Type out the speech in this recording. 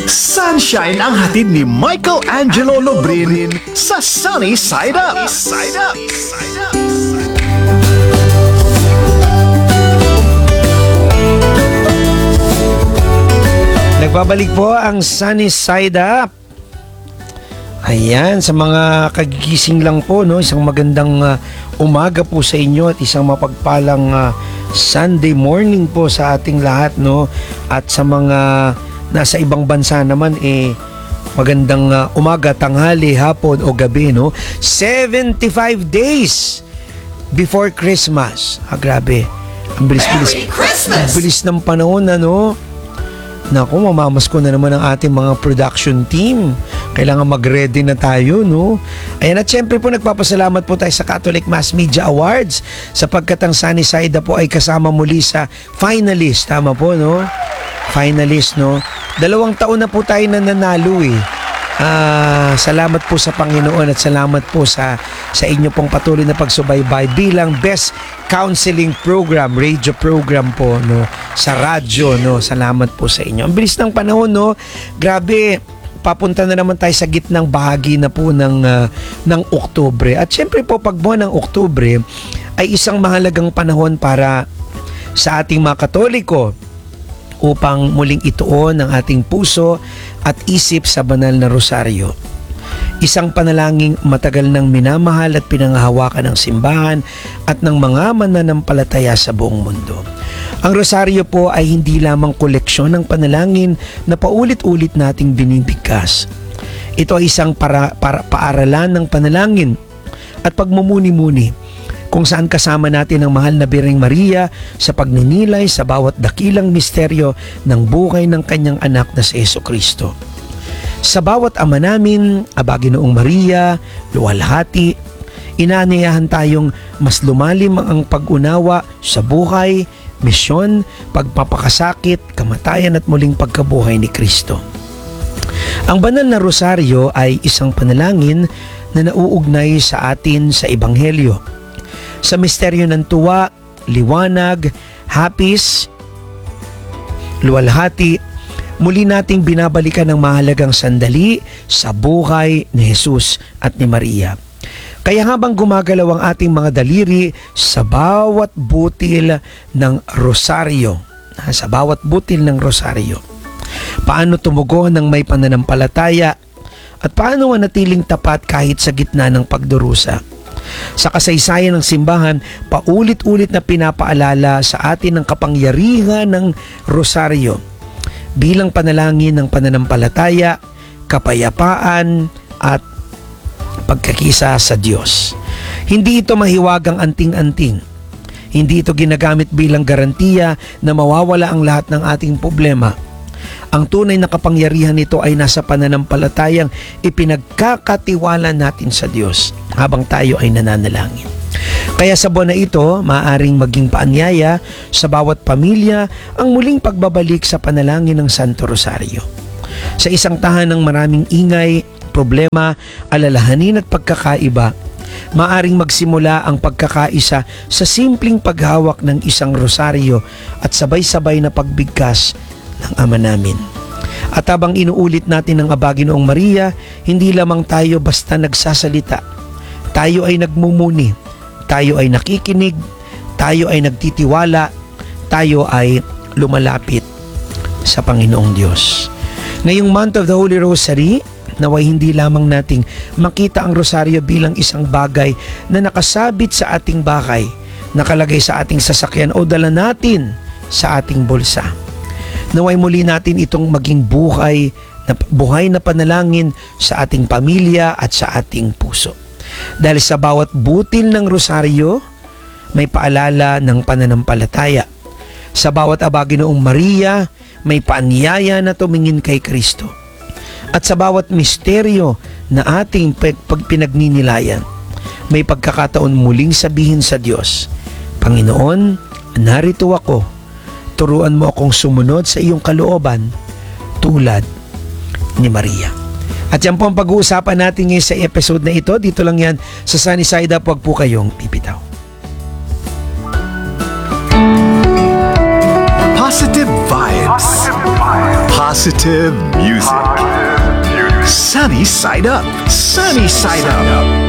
Sunshine ang hatid ni Michael Angelo Lobrin sa Sunny Side Up. Nagbabalik po ang Sunny Side Up. Ayan, sa mga kagigising lang po, no, isang magandang umaga po sa inyo at isang mapagpalang Sunday morning po sa ating lahat, no. At sa mga nasa ibang bansa naman, magandang umaga, tanghali, hapon o gabi, no. 75 days before Christmas. Grabe. Ang bilis ng panahon, ano. Naku, mamamasko na naman ang ating mga production team. Kailangan mag-ready na tayo, no? Ayan, at syempre po nagpapasalamat po tayo sa Catholic Mass Media Awards sapagkat ang Sunny Side po ay kasama muli sa finalist. Tama po, no? Finalist, no? 2 taon na po tayo nananalo, salamat po sa Panginoon at salamat po sa inyo pong patuloy na pagsubaybay bilang Best Counseling Program, radio program po, no, sa radyo, no. Salamat po sa inyo. Ang bilis ng panahon, no. Grabe, papunta na naman tayo sa gitnang bahagi na po ng Oktubre. At syempre po, pag buwan ng Oktubre ay isang mahalagang panahon para sa ating mga Katoliko upang muling ituon ang ating puso at isip sa banal na rosaryo. Isang panalangin matagal nang minamahal at pinanghahawakan ng simbahan at ng mga mananampalataya sa buong mundo. Ang rosaryo po ay hindi lamang koleksyon ng panalangin na paulit-ulit nating binibigkas. Ito ay isang paaralan ng panalangin at pagmumuni-muni kung saan kasama natin ang mahal na Birheng Maria sa pagninilay sa bawat dakilang misteryo ng buhay ng kanyang anak na si Jesucristo. Sa bawat ama namin, Abaginoong Maria, luwalhati, inaanyayahan tayong mas lumalim ang pag-unawa sa buhay, misyon, pagpapakasakit, kamatayan at muling pagkabuhay ni Kristo. Ang banal na rosaryo ay isang panalangin na nauugnay sa atin sa Ebanghelyo. Sa misteryo ng tuwa, liwanag, hapis, luwalhati, muli nating binabalikan ang mahalagang sandali sa buhay ni Jesus at ni Maria. Kaya habang gumagalaw ang ating mga daliri sa bawat butil ng rosaryo, paano tumugon ng may pananampalataya at paano manatiling tapat kahit sa gitna ng pagdurusa. Sa kasaysayan ng simbahan, paulit-ulit na pinapaalala sa atin ang kapangyarihan ng rosaryo bilang panalangin ng pananampalataya, kapayapaan at pagkakisa sa Diyos. Hindi ito mahiwagang anting-anting. Hindi ito ginagamit bilang garantiya na mawawala ang lahat ng ating problema. Ang tunay na kapangyarihan nito ay nasa pananampalatayang ipinagkakatiwala natin sa Diyos habang tayo ay nananalangin. Kaya sa buwan na ito, maaaring maging paanyaya sa bawat pamilya ang muling pagbabalik sa panalangin ng Santo Rosario. Sa isang tahanang maraming ingay, problema, alalahanin at pagkakaiba, maaaring magsimula ang pagkakaisa sa simpleng paghawak ng isang rosaryo at sabay-sabay na pagbigkas ng Ama namin. At habang inuulit natin ang Abaginoong Maria, hindi lamang tayo basta nagsasalita. Tayo ay nagmumuni, tayo ay nakikinig, tayo ay nagtitiwala, tayo ay lumalapit sa Panginoong Diyos. Ngayong month of the Holy Rosary, naway hindi lamang nating makita ang rosaryo bilang isang bagay na nakasabit sa ating bahay, nakalagay sa ating sasakyan o dala natin sa ating bulsa. Naway muli natin itong maging buhay na panalangin sa ating pamilya at sa ating puso. Dahil sa bawat butil ng rosaryo, may paalala ng pananampalataya. Sa bawat Abaginoong Maria, may paanyaya na tumingin kay Kristo. At sa bawat misteryo na ating pinagninilayan, may pagkakataon muling sabihin sa Diyos, Panginoon, narito ako. Turuan mo akong sumunod sa iyong kalooban tulad ni Maria. At yan po ang pag-uusapan natin ngayon sa episode na ito. Dito lang yan sa Sunny Side Up. Huwag po kayong pipitaw. Positive vibes. positive music. Sunny Side Up. Sunny Side Up.